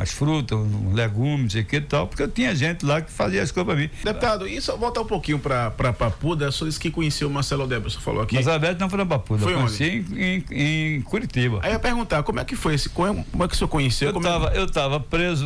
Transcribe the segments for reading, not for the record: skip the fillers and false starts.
umas frutas, uns legumes, não sei o que e tal, porque eu tinha gente lá que fazia as coisas pra mim. Deputado, e só voltar um pouquinho pra Papuda, só disse que conheceu o Marcelo Odebrecht, você falou aqui. Mas a Alberto não foi na Papuda, foi eu conheci em Curitiba. Aí eu ia perguntar, como é que foi como é que o senhor conheceu? Eu tava preso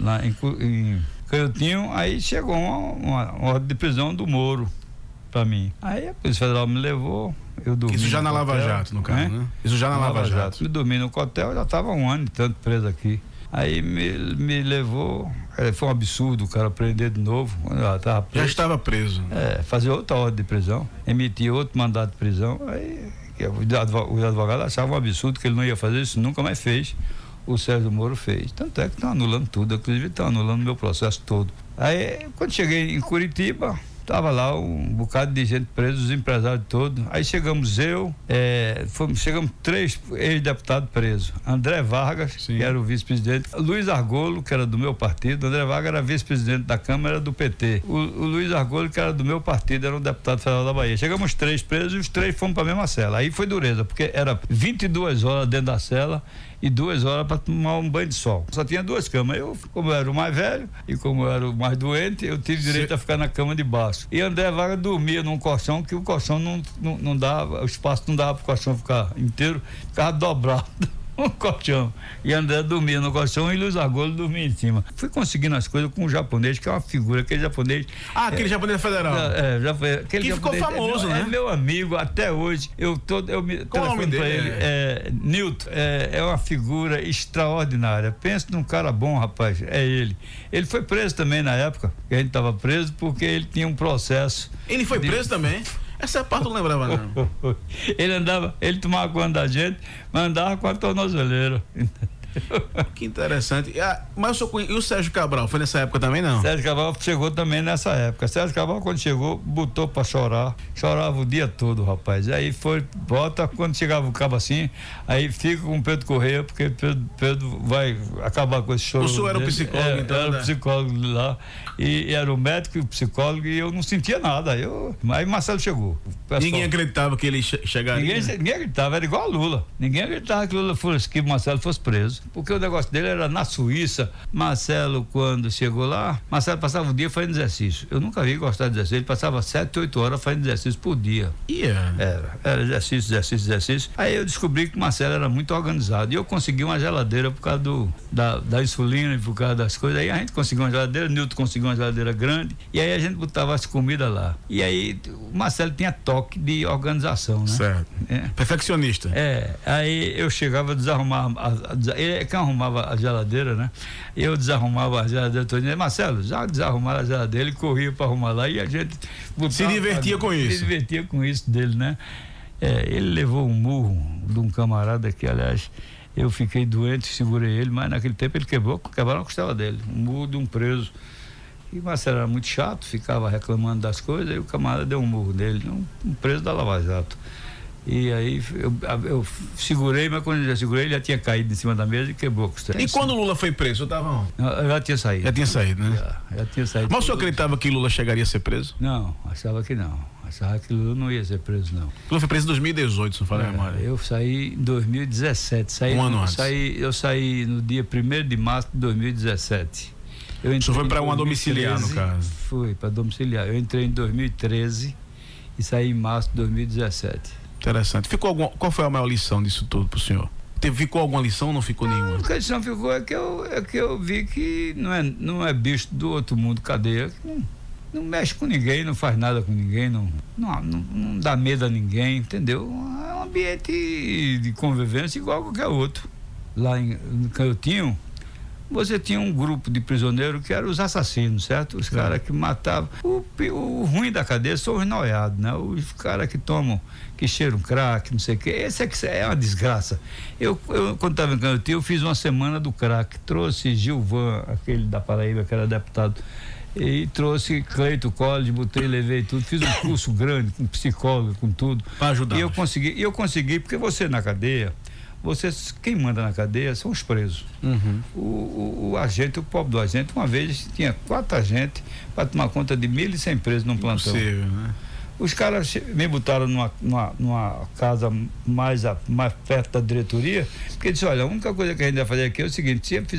em Canhotinho, aí chegou uma ordem de prisão do Moro pra mim. Aí a Polícia Federal me levou, eu dormi. Isso já na Lava Jato, no caso, né? Isso já na Lava Jato. Eu dormi no hotel, já tava 1 ano e tanto preso aqui. Aí me levou, foi um absurdo o cara prender de novo. Eu tava preso. Já estava preso. Fazer outra ordem de prisão, emitir outro mandado de prisão. Aí os advogados achavam um absurdo que ele não ia fazer isso, nunca mais fez. O Sérgio Moro fez. Tanto é que estão anulando tudo, inclusive estão anulando o meu processo todo. Aí, quando cheguei em Curitiba, tava lá um bocado de gente presa, os empresários todos. Aí chegamos chegamos 3 ex-deputados presos. André Vargas, sim, que era o vice-presidente. Luiz Argolo, que era do meu partido. André Vargas era vice-presidente da Câmara do PT. O Luiz Argolo, que era do meu partido, era um deputado federal da Bahia. Chegamos 3 presos e os 3 fomos para a mesma cela. Aí foi dureza, porque era 22 horas dentro da cela e 2 horas para tomar um banho de sol. Só tinha 2 camas. Eu, como eu era o mais velho e como eu era o mais doente, eu tive direito a ficar na cama de baixo. E André Vargas dormia num colchão que o colchão não dava, o espaço não dava para o colchão ficar inteiro, ficava dobrado. Um colchão. E André dormia no colchão e Luiz Argolo dormia em cima. Fui conseguindo as coisas com um japonês, que é uma figura, aquele japonês. Aquele japonês federal. Já foi. Aquele que ficou famoso, né? É meu amigo até hoje. Qual o nome dele? Ele. Newton. É uma figura extraordinária. Pensa num cara bom, rapaz. É ele. Ele foi preso também na época, que a gente estava preso, porque ele tinha um processo. Ele foi preso também? Essa parte eu não lembrava, não. Ele tomava conta da gente, mas andava com a tornozeleira. Que interessante. Mas e o Sérgio Cabral, foi nessa época também, não? Sérgio Cabral chegou também nessa época. Sérgio Cabral, quando chegou, botou pra chorar. Chorava o dia todo, rapaz. Aí volta, quando chegava o cabo assim, aí fica com o Pedro Correia, porque Pedro vai acabar com esse choro. O senhor era o psicólogo, então? Era o psicólogo lá, e era o médico e o psicólogo, e eu não sentia nada. Aí Marcelo chegou. Ninguém acreditava que ele chegaria? Ninguém acreditava, era igual a Lula. Ninguém acreditava que o Marcelo fosse preso. Porque o negócio dele era na Suíça. Marcelo, quando chegou lá, Marcelo passava o dia fazendo exercício. Eu nunca vi gostar de exercício. Ele passava 7, 8 horas fazendo exercício por dia. Era exercício. Aí eu descobri que o Marcelo era muito organizado. E eu consegui uma geladeira por causa da insulina e por causa das coisas. Aí a gente conseguiu uma geladeira, Newton conseguiu uma geladeira grande. E aí a gente botava as comidas lá. E aí o Marcelo tinha toque de organização, né? Certo. Perfeccionista. Aí eu chegava a desarrumar. Ele é quem arrumava a geladeira, né? Eu desarrumava a geladeira toda. Marcelo, já desarrumaram a geladeira, ele corria para arrumar lá e a gente se divertia com isso. Se divertia com isso dele, né? Ele levou um murro de um camarada que, aliás, eu fiquei doente, segurei ele, mas naquele tempo ele quebraram a costela dele, um murro de um preso. E Marcelo era muito chato, ficava reclamando das coisas, e o camarada deu um murro nele, um preso da Lava Jato. E aí eu segurei, mas quando eu já segurei, ele já tinha caído em cima da mesa e quebrou a costela. E quando o Lula foi preso, eu tava onde? Eu já tinha saído. Já tinha saído, né? Já tinha saído. Mas o senhor acreditava que Lula chegaria a ser preso? Não, achava que não. Achava que Lula não ia ser preso, não. Lula foi preso em 2018, se não falar a memória. Eu saí em 2017. Um ano antes. Eu saí no dia 1º de março de 2017. O senhor foi para uma domiciliar, no caso? Fui para domiciliar. Eu entrei em 2013 e saí em março de 2017. Interessante. Qual foi a maior lição disso tudo pro senhor? Ficou alguma lição ou não ficou nenhuma? A lição ficou é que eu vi que não é bicho do outro mundo, cadeia. Não mexe com ninguém, não faz nada com ninguém, não dá medo a ninguém, entendeu? É um ambiente de convivência igual a qualquer outro. Lá no Canhotinho, você tinha um grupo de prisioneiros que eram os assassinos, certo? Os caras que matavam. O ruim da cadeia são os noiados, né? Os caras que tomam, que cheiram crack, não sei o quê. Esse é uma desgraça. Eu quando estava em Canhotinho, eu fiz uma semana do crack. Trouxe Gilvan, aquele da Paraíba, que era deputado, e trouxe Cleito College, levei tudo, fiz um curso grande, com psicólogo, com tudo. Para ajudar. E eu consegui, porque você na cadeia, quem manda na cadeia são os presos. Uhum. O agente, o pobre do agente, uma vez tinha 4 agentes para tomar conta de 1.100 presos num plantão. Impossível, né? Os caras me botaram numa casa mais perto da diretoria, porque disse, olha, a única coisa que a gente vai fazer aqui é o seguinte, se